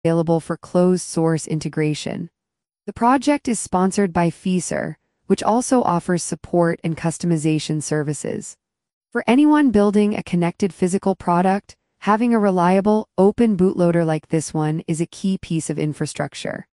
available for closed-source integration. The project is sponsored by Feeser, which also offers support and customization services. For anyone building a connected physical product, having a reliable, open bootloader like this one is a key piece of infrastructure.